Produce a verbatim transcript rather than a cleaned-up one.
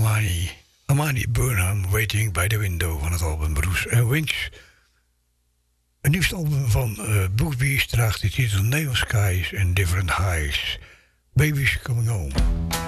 Amani. Amani Burnham, Waiting by the Window van het album Bruce and Winch. Het nieuwste album van uh, Bookbeast draagt de titel Neon Skies and Different Highs. Baby's Coming Home.